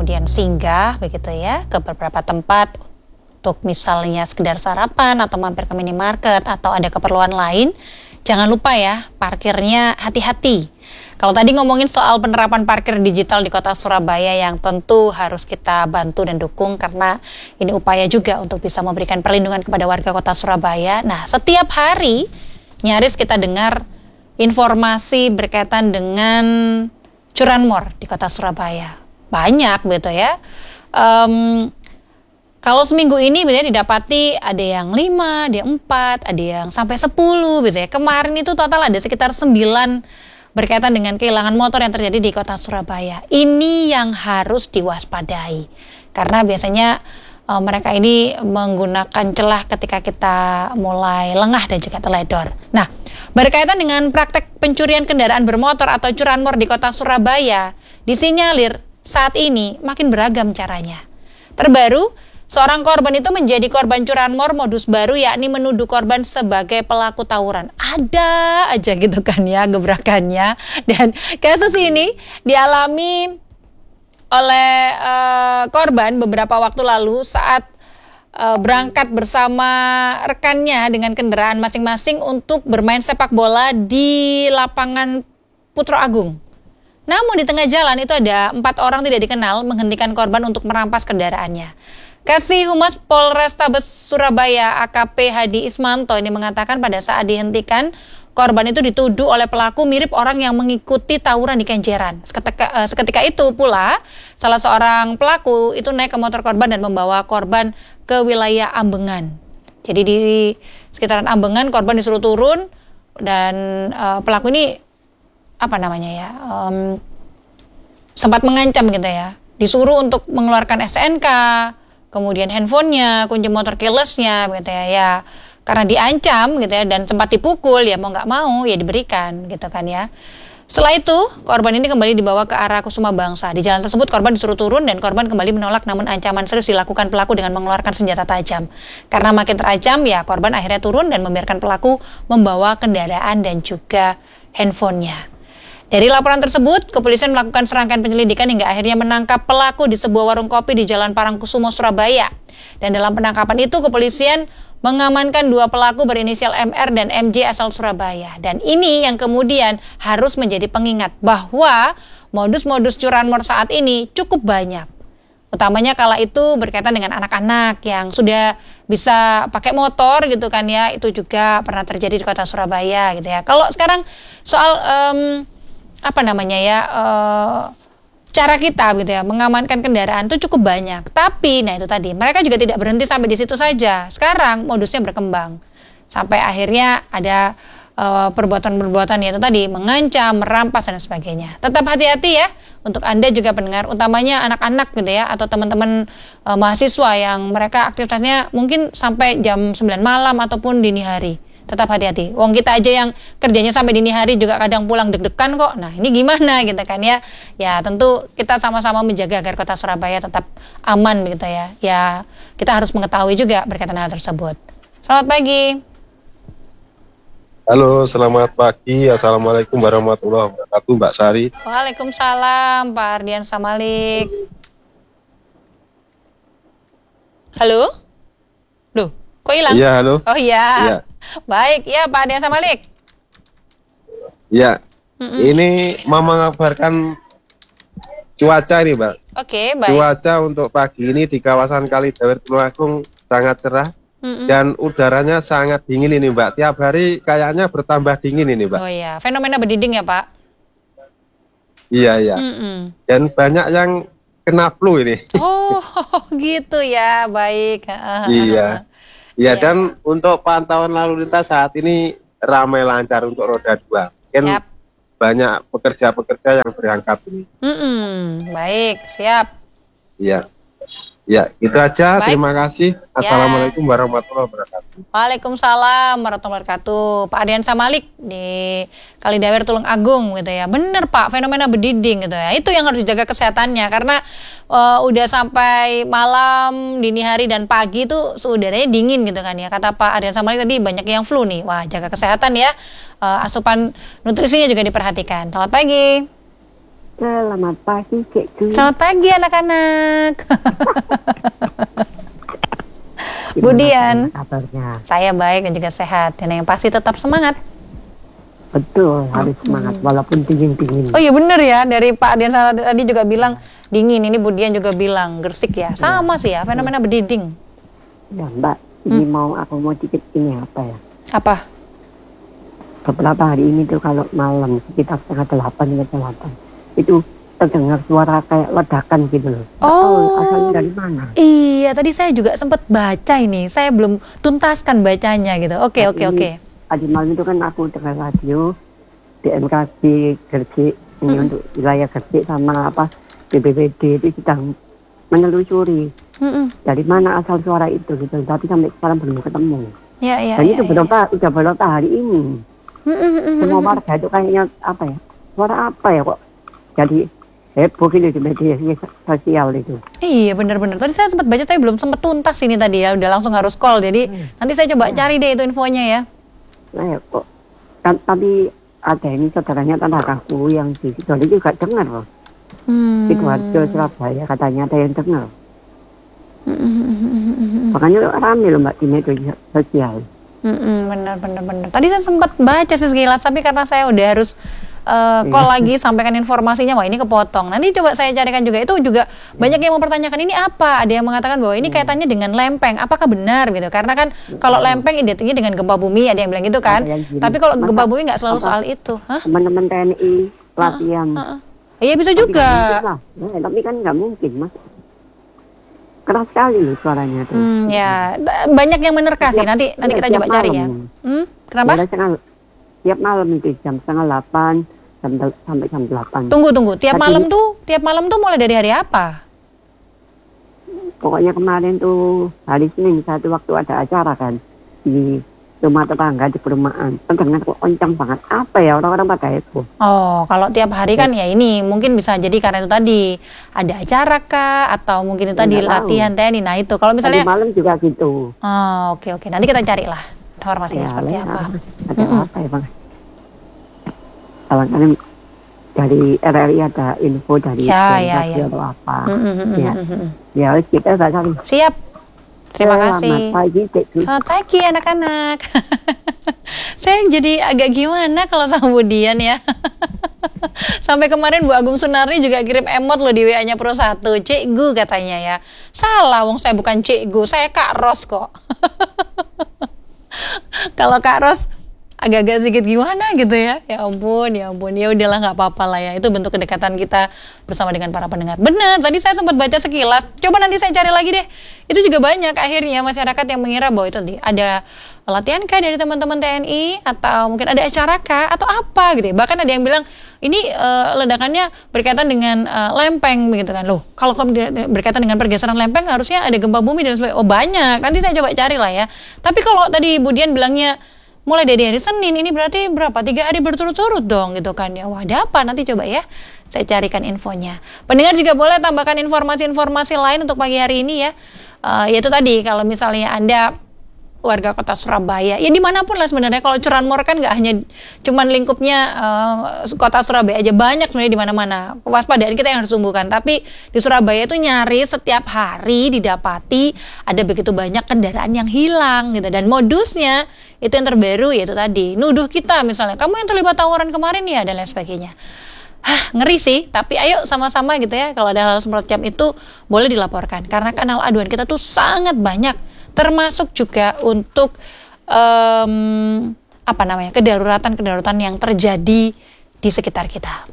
kemudian singgah begitu ya ke beberapa tempat untuk misalnya sekedar sarapan atau mampir ke minimarket atau ada keperluan lain, jangan lupa ya parkirnya hati-hati. Kalau tadi ngomongin soal penerapan parkir digital di kota Surabaya yang tentu harus kita bantu dan dukung karena ini upaya juga untuk bisa memberikan perlindungan kepada warga kota Surabaya. Nah, setiap hari nyaris kita dengar informasi berkaitan dengan curanmor di kota Surabaya. Banyak gitu ya. Kalau seminggu ini biasanya didapati ada yang 5, ada yang 4, ada yang sampai 10 gitu ya. Kemarin itu total ada sekitar 9 berkaitan dengan kehilangan motor yang terjadi di kota Surabaya. Ini yang harus diwaspadai. Karena biasanya mereka ini menggunakan celah ketika kita mulai lengah dan juga teledor. Nah, berkaitan dengan praktek pencurian kendaraan bermotor atau curanmor di kota Surabaya, disinyalir saat ini makin beragam caranya. Terbaru, seorang korban itu menjadi korban curanmor modus baru, yakni menuduh korban sebagai pelaku tawuran. Ada aja gitu kan ya gebrakannya. Dan kasus ini dialami oleh korban beberapa waktu lalu saat berangkat bersama rekannya dengan kendaraan masing-masing untuk bermain sepak bola di lapangan Putra Agung. Namun di tengah jalan itu ada 4 orang tidak dikenal menghentikan korban untuk merampas kendaraannya. Kasih Humas Polrestabes Surabaya AKP Hadi Ismanto ini mengatakan pada saat dihentikan, korban itu dituduh oleh pelaku mirip orang yang mengikuti tawuran di Kenjeran. Seketika itu pula, salah seorang pelaku itu naik ke motor korban dan membawa korban ke wilayah Ambengan. Jadi di sekitaran Ambengan korban disuruh turun dan pelaku ini sempat mengancam gitu ya. Disuruh untuk mengeluarkan SNK, kemudian handphonenya, kunci motor keylessnya gitu ya, karena diancam gitu ya dan sempat dipukul ya mau nggak mau ya diberikan gitu kan ya. Setelah itu korban ini kembali dibawa ke arah Kusuma Bangsa. Di jalan tersebut korban disuruh turun dan korban kembali menolak, namun ancaman serius dilakukan pelaku dengan mengeluarkan senjata tajam. Karena makin terancam ya korban akhirnya turun dan membiarkan pelaku membawa kendaraan dan juga handphonenya. Dari laporan tersebut, kepolisian melakukan serangkaian penyelidikan hingga akhirnya menangkap pelaku di sebuah warung kopi di Jalan Parangkusumo, Surabaya. Dan dalam penangkapan itu, kepolisian mengamankan 2 pelaku berinisial MR dan MJ asal Surabaya. Dan ini yang kemudian harus menjadi pengingat bahwa modus-modus curanmor saat ini cukup banyak. Utamanya kala itu berkaitan dengan anak-anak yang sudah bisa pakai motor gitu kan ya. Itu juga pernah terjadi di kota Surabaya gitu ya. Kalau sekarang soal cara kita gitu ya mengamankan kendaraan itu cukup banyak. Tapi nah itu tadi mereka juga tidak berhenti sampai di situ saja. Sekarang modusnya berkembang sampai akhirnya ada perbuatan-perbuatan itu tadi mengancam, merampas dan sebagainya. Tetap hati-hati ya untuk Anda juga pendengar, utamanya anak-anak gitu ya atau teman-teman mahasiswa yang mereka aktivitasnya mungkin sampai jam 9 malam ataupun dini hari. Tetap hati-hati. Wong kita aja yang kerjanya sampai dini hari juga kadang pulang deg-degan kok. Nah, ini gimana gitu kan ya? Ya, tentu kita sama-sama menjaga agar kota Surabaya tetap aman begitu ya. Ya, kita harus mengetahui juga berkaitan hal tersebut. Selamat pagi. Halo, selamat pagi. Assalamualaikum warahmatullahi wabarakatuh, Mbak Sari. Waalaikumsalam, Pak Ardian Samalik. Halo? Duh, kok hilang? Iya, halo. Oh iya. Iya. Baik, ya Pak Ardian Samalik. Iya. Ini mau mengabarkan cuaca ini, Mbak. Oke, baik. Cuaca untuk pagi ini di kawasan Kalidawer Tulungagung sangat cerah. Dan udaranya sangat dingin ini, Mbak. Tiap hari kayaknya bertambah dingin ini, Mbak. Oh iya, fenomena berdinding ya, Pak? Iya, iya. Dan banyak yang kena flu ini. Oh, gitu ya, baik. Iya. Iya, dan untuk pantauan lalu lintas saat ini ramai lancar untuk roda 2. Mungkin banyak pekerja-pekerja yang berangkat ini. Baik, siap. Iya. Ya, itu aja. Baik. Terima kasih. Assalamualaikum warahmatullahi wabarakatuh. Waalaikumsalam warahmatullahi wabarakatuh. Pak Ardian Samalik di Kalidawer Tulungagung gitu ya. Bener Pak, fenomena berdinding gitu ya. Itu yang harus dijaga kesehatannya karena udah sampai malam, dini hari dan pagi itu suhu udaranya dingin gitu kan ya. Kata Pak Ardian Samalik tadi banyak yang flu nih. Wah, jaga kesehatan ya. Asupan nutrisinya juga diperhatikan. Selamat pagi. Selamat pagi, Cikgu. Selamat pagi anak-anak. Bu Dian, kabarnya? Saya baik dan juga sehat. Dan yang pasti tetap semangat. Betul, harus semangat walaupun dingin-dingin. Oh iya bener ya, dari Pak Dian tadi juga bilang dingin. Ini Bu Dian juga bilang Gresik ya. Sama sih ya, fenomena berdiding. Ya Mbak, ini aku mau dikit ini apa ya? Apa? Beberapa hari ini tuh kalau malam sekitar 7:30 itu terdengar suara kayak ledakan gitu loh. Oh, asalnya dari mana? Iya, tadi saya juga sempat baca ini. Saya belum tuntaskan bacanya gitu. Oke. Tadi malam itu kan aku dengar radio BMKG Gresik ini untuk wilayah Gresik sama BPBD itu sedang menelusuri dari mana asal suara itu gitu. Tapi sampai sekarang belum ketemu. Ya. Dan itu udah berapa hari ini. Semua warga itu kayaknya suara apa ya kok jadi heboh gitu di media sosial itu. Iya benar-benar. Tadi saya sempat baca tapi belum sempat tuntas ini tadi ya. Udah langsung harus call. Jadi nanti saya coba cari deh itu infonya ya. Nah ya kok. Tapi ada ini saudaranya tetanggaku yang di situ juga dengar loh. Sidoarjo Surabaya katanya ada yang dengar. Makanya rame loh Mbak di media sosial. Benar. Tadi saya sempat baca sih sekilas, tapi karena saya udah harus call lagi sampaikan informasinya, wah ini kepotong. Nanti coba saya carikan juga. Itu juga banyak yang mempertanyakan ini apa. Ada yang mengatakan bahwa ini kaitannya dengan lempeng. Apakah benar gitu? Karena kan kalau lempeng identiknya dengan gempa bumi, ada yang bilang gitu kan. Tapi kalau gempa bumi nggak selalu soal itu. Teman-teman TNI latihan. Iya bisa juga. Tapi kan nggak mungkin Mas. Keras sekali loh suaranya tuh. Ya banyak yang menerka sih. Nanti kita coba cari ya. Kenapa? Tiap malam itu jam 7:30 sampai jam 8. Tunggu. Tiap malam tuh mulai dari hari apa? Pokoknya kemarin tuh hari Senin satu waktu ada acara kan di rumah tetangga di perumahan. Terdengar kok kencang banget. Apa ya orang-orang pada heboh. Oh, kalau tiap hari kan ya ini mungkin bisa jadi karena itu tadi ada acara kah atau mungkin itu tadi latihan TNI. Nah itu kalau misalnya tadi malam juga gitu. Oh, oke. Nanti kita carilah informasinya seperti apa. Ada apa ya Bang? Kadang-kadang dari RRI ada info dari ya. atau apa. Ya kita cari. Siap. Terima kasih. Selamat pagi, Selamat pagi anak-anak. Saya jadi agak gimana kalau sama Bu Dian ya. Sampai kemarin Bu Agung Sunarni juga kirim emot loh di WA-nya Pro 1. Cikgu katanya ya. Salah, wong saya bukan cikgu, saya Kak Ros kok. Kalau Kak Ros agak-agak sedikit gimana gitu ya. Ya ampun. Ya udahlah nggak apa-apa lah ya. Itu bentuk kedekatan kita bersama dengan para pendengar. Benar, tadi saya sempat baca sekilas. Coba nanti saya cari lagi deh. Itu juga banyak akhirnya masyarakat yang mengira bahwa itu ada pelatihan kah dari teman-teman TNI atau mungkin ada acara kah atau apa gitu ya. Bahkan ada yang bilang ini ledakannya berkaitan dengan lempeng begitu kan. Loh, kalau berkaitan dengan pergeseran lempeng harusnya ada gempa bumi dan sebagainya. Oh banyak. Nanti saya coba cari lah ya. Tapi kalau tadi Bu Dian bilangnya mulai dari hari Senin, ini berarti berapa? 3 hari berturut-turut dong gitu kan ya. Wah ada apa? Nanti coba ya saya carikan infonya. Pendengar juga boleh tambahkan informasi-informasi lain untuk pagi hari ini ya. Yaitu tadi kalau misalnya Anda warga kota Surabaya, ya dimanapun lah sebenarnya. Kalau curanmor kan nggak hanya cuman lingkupnya kota Surabaya aja, banyak sebenarnya di mana-mana. Kewaspadaan kita yang harus tumbuhkan. Tapi di Surabaya itu nyaris setiap hari didapati ada begitu banyak kendaraan yang hilang gitu. Dan modusnya itu yang terbaru yaitu tadi nuduh kita misalnya, kamu yang terlibat tawuran kemarin ya dan lain sebagainya. Ngeri sih, tapi ayo sama-sama gitu ya. Kalau ada hal semacam itu boleh dilaporkan karena kanal aduan kita tuh sangat banyak. Termasuk juga untuk kedaruratan yang terjadi di sekitar kita.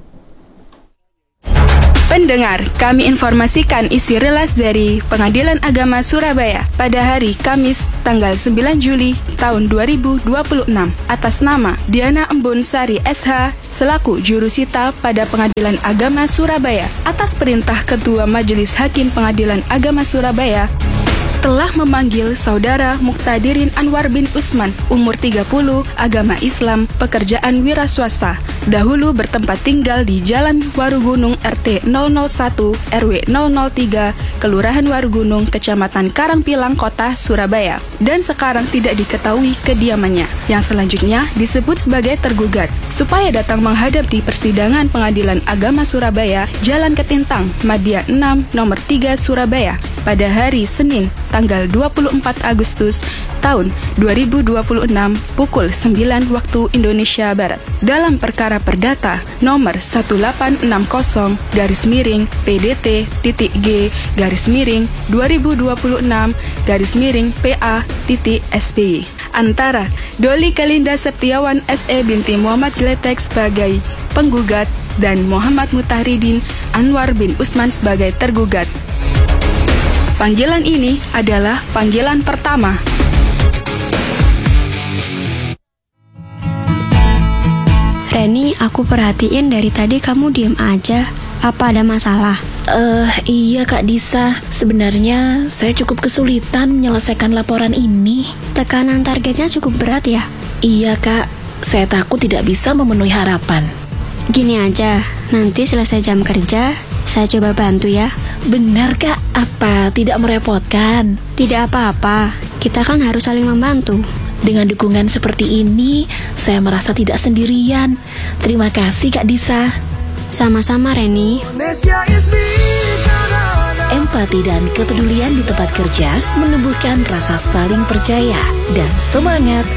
Pendengar, kami informasikan isi rilis dari Pengadilan Agama Surabaya pada hari Kamis tanggal 9 Juli tahun 2026 atas nama Diana Embun Sari SH selaku jurusita pada Pengadilan Agama Surabaya atas perintah Ketua Majelis Hakim Pengadilan Agama Surabaya telah memanggil Saudara Muktadirin Anwar bin Usman, umur 30, agama Islam, pekerjaan wira swasta. Dahulu bertempat tinggal di Jalan Warugunung RT 001 RW 003, Kelurahan Warugunung, Kecamatan Karangpilang, Kota Surabaya. Dan sekarang tidak diketahui kediamannya, yang selanjutnya disebut sebagai tergugat, supaya datang menghadap di persidangan Pengadilan Agama Surabaya, Jalan Ketintang, Madia 6, nomor 3, Surabaya, pada hari Senin, tanggal 24 Agustus tahun 2026 pukul 9 waktu Indonesia Barat. Dalam perkara perdata nomor 1809-PDT-G-2026-PA-SBY antara Doli Kalinda Septiawan SE binti Muhammad Gletek sebagai penggugat dan Muhammad Mutahridin Anwar bin Usman sebagai tergugat. Panggilan ini adalah panggilan pertama. Reni, aku perhatiin dari tadi kamu diem aja. Apa ada masalah? Iya Kak Disa, sebenarnya saya cukup kesulitan menyelesaikan laporan ini. Tekanan targetnya cukup berat ya? Iya Kak, saya takut tidak bisa memenuhi harapan. Gini aja, nanti selesai jam kerja, saya coba bantu ya. Benar Kak, apa tidak merepotkan? Tidak apa-apa, kita kan harus saling membantu. Dengan dukungan seperti ini, saya merasa tidak sendirian. Terima kasih Kak Disa. Sama-sama Reni. Empati dan kepedulian di tempat kerja menumbuhkan rasa saling percaya dan semangat